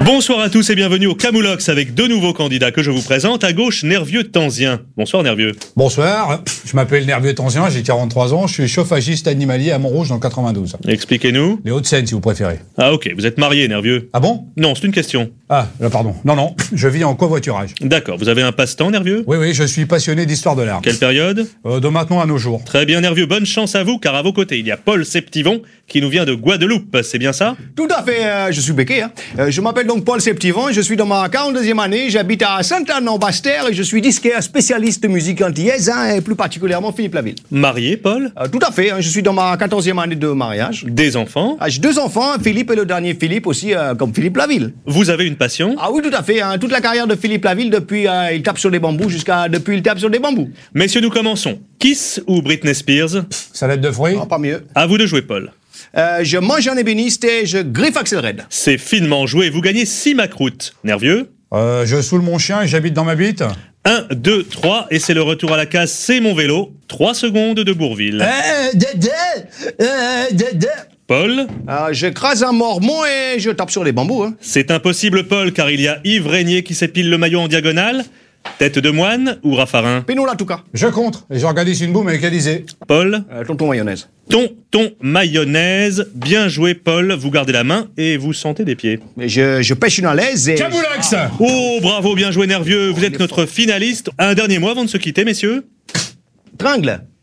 Bonsoir à tous et bienvenue au Camoulox avec deux nouveaux candidats que je vous présente. À gauche, Nervieux Tanzien. Bonsoir Nervieux. Bonsoir, je m'appelle Nervieux Tanzien, j'ai 43 ans, je suis chauffagiste animalier à Montrouge dans le 92. Expliquez-nous. Les Hauts-de-Seine si vous préférez. Ah ok, vous êtes marié Nervieux. Ah bon? Non, c'est une question. Ah, pardon. Non, je vis en covoiturage. D'accord, vous avez un passe-temps Nervieux? Oui, je suis passionné d'histoire de l'art. Quelle période? De maintenant à nos jours. Très bien Nervieux, bonne chance à vous car à vos côtés il y a Paul Septivon qui nous vient de Guadeloupe, c'est bien ça? Tout à fait, je suis béqué. Je m'appelle donc Paul Septivon, je suis dans ma 42e année, j'habite à Sainte-Anne-en-Bastère et je suis disquaire spécialiste de musique antillaise, et plus particulièrement Philippe Laville. Marié Paul? Tout à fait, je suis dans ma 14e année de mariage. Des enfants? J'ai 2 enfants, Philippe et le dernier Philippe aussi, comme Philippe Laville. Vous avez une passion? Ah oui, tout à fait, toute la carrière de Philippe Laville depuis il tape sur des bambous jusqu'à depuis il tape sur des bambous. Messieurs, nous commençons. Kiss ou Britney Spears? Salade de fruits. Pas mieux. À vous de jouer Paul. Je mange un ébéniste et je griffe Axel Red. C'est finement joué, vous gagnez 6 macroutes. Nervieux? Je saoule mon chien et j'habite dans ma bite. 1, 2, 3, et c'est le retour à la case, c'est mon vélo. 3 secondes de Bourville. Paul? J'écrase un mormon et je tape sur les bambous. C'est impossible Paul, car il y a Yves Régnier qui s'épile le maillot en diagonale. Tête de moine ou Raffarin? Pénol en tout cas. Je contre et j'organise une boum avec Élysée. Paul? Tonton mayonnaise. Tonton mayonnaise. Bien joué Paul, vous gardez la main et vous sentez des pieds. Mais je pêche une à l'aise et... Camoulox. Oh bravo, bien joué Nervieux, vous êtes notre finaliste. Un dernier mot avant de se quitter messieurs? Tringle.